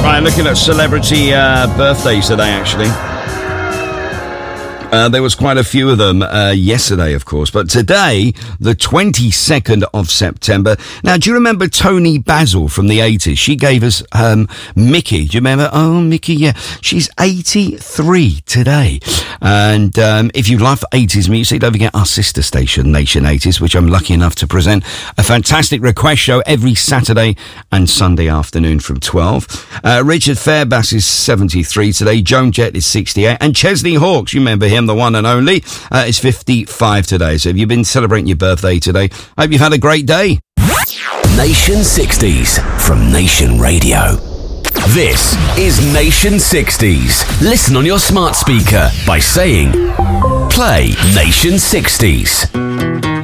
Right, looking at celebrity birthdays today, actually. There was quite a few of them yesterday, of course, but today, the 22nd of September. Now, do you remember Tony Basil from the 80s? She gave us Mickey. Do you remember? Oh, Mickey, yeah. She's 83 today. And if you love 80s music, don't forget our sister station, Nation 80s, which I'm lucky enough to present a fantastic request show every Saturday and Sunday afternoon from 12. Richard Fairbass is 73 today. Joan Jett is 68. And Chesley Hawkes, you remember him, the one and only, is 55 today. So if you've been celebrating your birthday today, I hope you've had a great day. Nation 60s from Nation Radio. This is Nation 60s. Listen on your smart speaker by saying, play Nation 60s.